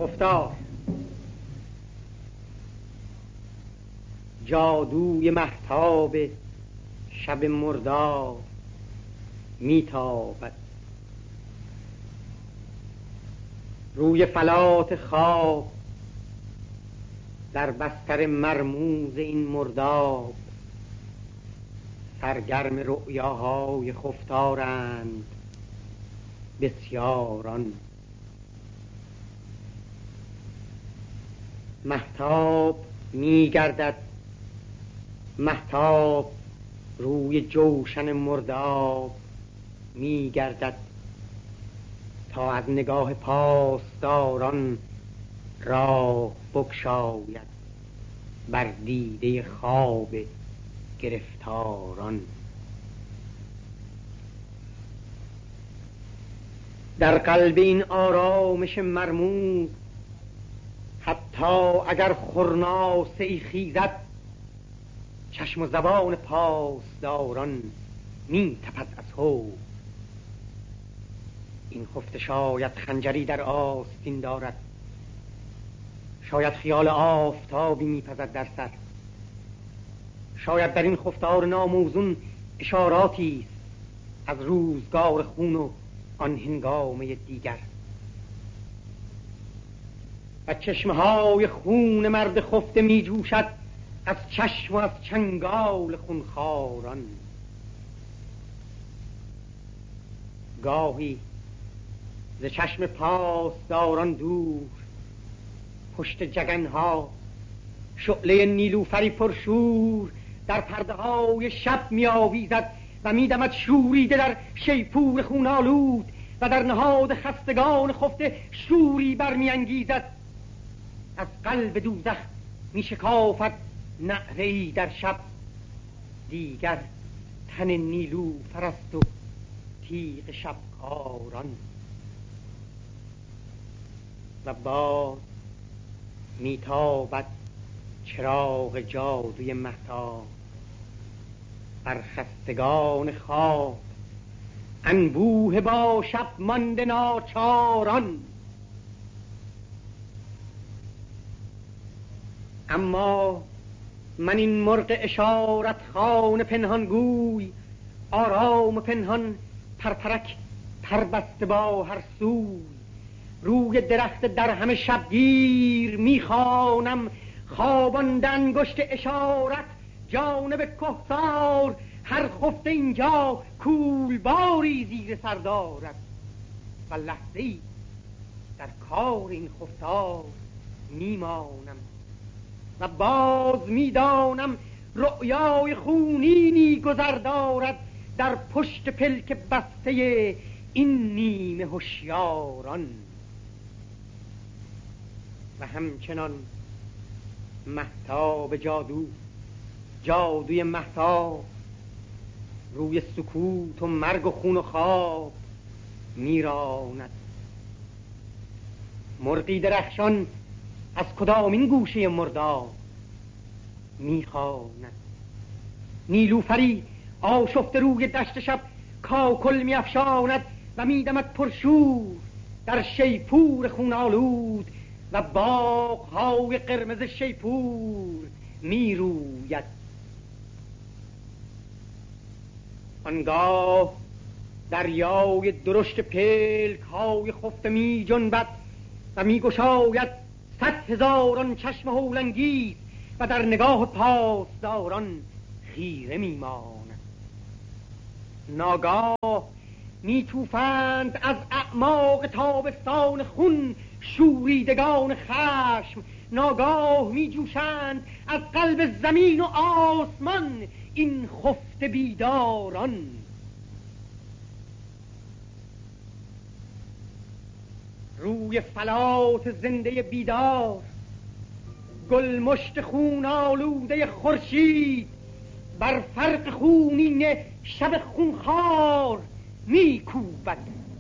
گفتار جادوی مهتاب شب مردار میتابد، روی فلات خواب در بستر مرموز این مرداب، سرگرم رؤیاهای خفتارند بسیاران. مهتاب میگردد، مهتاب روی جوشن مرداب میگردد، تا از نگاه پاسداران راه بگشاید بر دیده خواب گرفتاران. در قلب این آرامش مرموز حتی اگر خرناسه ای خیزد، چشم و زبان پاسداران می تپد از هول. این خفته شاید خنجری در آستین دارد، شاید خیال آفتابی میپزد در سر، شاید در این خفتار ناموزون اشاراتی است از روزگار خون و آن هنگامه دیگر. و چشمهای خون مرد خفته می جوشد از چشم و از چنگال خونخواران. گاهی ز چشم پاسداران دور پشت جگنها شعله نیلوفری پرشور در پرده های شب می آویزد و می دمد شوریده در شیپور خونالود و در نهاد خستگان خفته شوری برمی انگیزد. از قلب دوزخ می شکافد نعره‌ای در شب، دیگر تن نیلوفر است و تیغ شبکاران. و باز میتابد چراغ جادوی مهتاب بر خستگان خواب، انبوه با شب مانده ناچاران. اما من این مرغ اشارت خانه پنهانگوی، آرام و پنهان پرپرک پربسته با هر سوی، روی درخت در همه شبگیر میخوانم خوابانده انگشت اشارت جانب کهسار. هر خفته اینجا کولباری زیر سر دارد و لحظه‌ای در کار این خفتار میمانم و باز میدانم رؤیای خونینی گذر دارد در پشت پلک بسته این نیمه هوشیاران. و همچنان مهتاب جادوی مهتاب روی سکوت و مرگ و خون و خواب میراند. مرغی درخشان از کدامین گوشه مرداب میخواند، نیلوفری آشفته روی دشت شب کاکل میافشاند و میدمد پرشور در شیپور خونالود و باغ‌های قرمز شیپور میروید. آنگاه دریای درشت پلک‌های خفته می جنبد و می گشاید 100,000 چشم هولانگیز و در نگاه پاسداران خیره می ماند. ناگاه می توفند از اعماق تابستان خون شوریدگان خشم، ناگاه می جوشند از قلب زمین و آسمان این خفته بیداران. روی فلات زنده بیدار گلمشت خون آلوده خورشید بر فرق خونین شب خونخوار می کوبد.